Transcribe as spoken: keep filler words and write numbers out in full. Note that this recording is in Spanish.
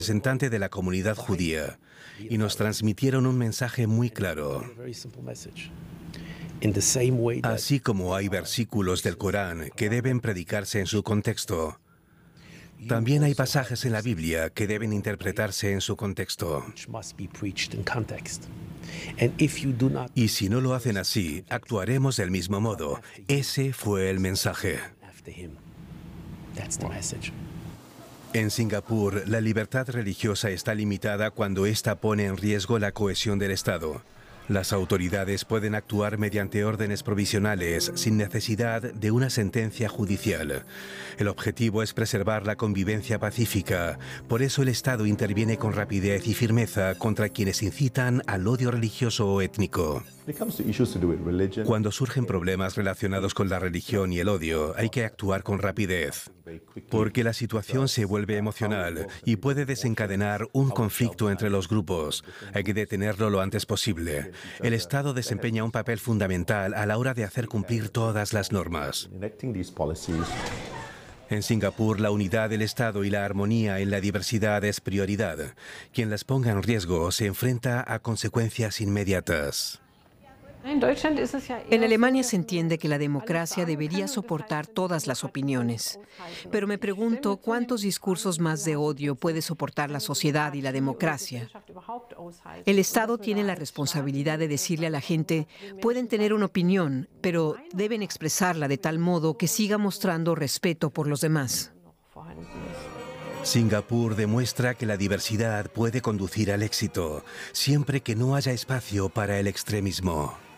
representante de la comunidad judía y nos transmitieron un mensaje muy claro. Así como hay versículos del Corán que deben predicarse en su contexto, también hay pasajes en la Biblia que deben interpretarse en su contexto. Y si no lo hacen así, actuaremos del mismo modo. Ese fue el mensaje. En Singapur, la libertad religiosa está limitada cuando ésta pone en riesgo la cohesión del Estado. Las autoridades pueden actuar mediante órdenes provisionales sin necesidad de una sentencia judicial. El objetivo es preservar la convivencia pacífica. Por eso el Estado interviene con rapidez y firmeza contra quienes incitan al odio religioso o étnico. Cuando surgen problemas relacionados con la religión y el odio, hay que actuar con rapidez, porque la situación se vuelve emocional y puede desencadenar un conflicto entre los grupos. Hay que detenerlo lo antes posible. El Estado desempeña un papel fundamental a la hora de hacer cumplir todas las normas. En Singapur, la unidad del Estado y la armonía en la diversidad es prioridad. Quien las ponga en riesgo se enfrenta a consecuencias inmediatas. En Alemania se entiende que la democracia debería soportar todas las opiniones. Pero me pregunto cuántos discursos más de odio puede soportar la sociedad y la democracia. El Estado tiene la responsabilidad de decirle a la gente, pueden tener una opinión, pero deben expresarla de tal modo que siga mostrando respeto por los demás. Singapur demuestra que la diversidad puede conducir al éxito, siempre que no haya espacio para el extremismo.